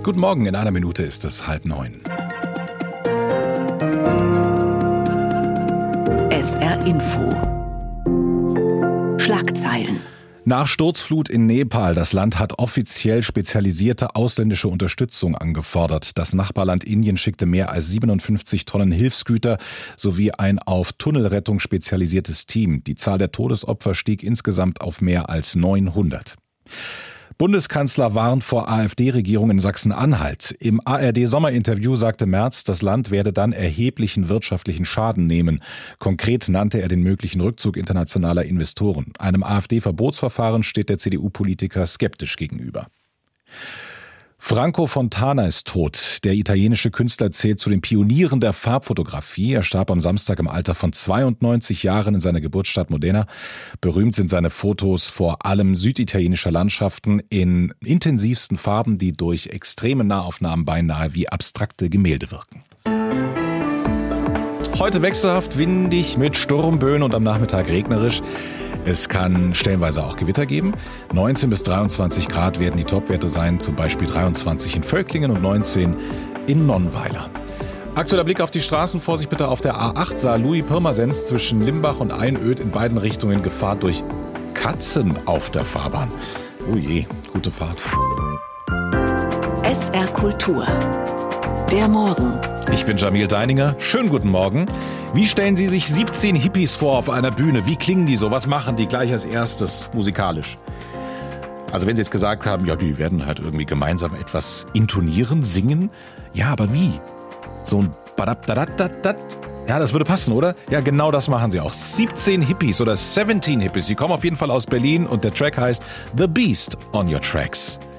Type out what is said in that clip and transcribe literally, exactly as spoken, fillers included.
Guten Morgen, in einer Minute ist es halb neun. S R Info. Schlagzeilen. Nach Sturzflut in Nepal. Das Land hat offiziell spezialisierte ausländische Unterstützung angefordert. Das Nachbarland Indien schickte mehr als siebenundfünfzig Tonnen Hilfsgüter sowie ein auf Tunnelrettung spezialisiertes Team. Die Zahl der Todesopfer stieg insgesamt auf mehr als neunhundert. Bundeskanzler warnt vor AfD-Regierung in Sachsen-Anhalt. Im A R D-Sommerinterview sagte Merz, das Land werde dann erheblichen wirtschaftlichen Schaden nehmen. Konkret nannte er den möglichen Rückzug internationaler Investoren. Einem AfD-Verbotsverfahren steht der C D U-Politiker skeptisch gegenüber. Franco Fontana ist tot. Der italienische Künstler zählt zu den Pionieren der Farbfotografie. Er starb am Samstag im Alter von zweiundneunzig Jahren in seiner Geburtsstadt Modena. Berühmt sind seine Fotos vor allem süditalienischer Landschaften in intensivsten Farben, die durch extreme Nahaufnahmen beinahe wie abstrakte Gemälde wirken. Heute wechselhaft windig mit Sturmböen und am Nachmittag regnerisch. Es kann stellenweise auch Gewitter geben. neunzehn bis dreiundzwanzig Grad werden die Topwerte sein, zum Beispiel dreiundzwanzig in Völklingen und neunzehn in Nonnweiler. Aktueller Blick auf die Straßen. Vorsicht bitte auf der A acht Saarlouis-Pirmasens zwischen Limbach und Einöd in beiden Richtungen. Gefahr durch Katzen auf der Fahrbahn. Oh je, gute Fahrt. S R Kultur. Der Morgen. Ich bin Jamil Deininger. Schönen guten Morgen. Wie stellen Sie sich siebzehn Hippies vor auf einer Bühne? Wie klingen die so? Was machen die gleich als erstes musikalisch? Also wenn Sie jetzt gesagt haben, ja, die werden halt irgendwie gemeinsam etwas intonieren, singen. Ja, aber wie? So ein Badabdadadat? Ja, das würde passen, oder? Ja, genau das machen sie auch. siebzehn Hippies oder siebzehn Hippies. Sie kommen auf jeden Fall aus Berlin und der Track heißt The Beast on Your Tracks.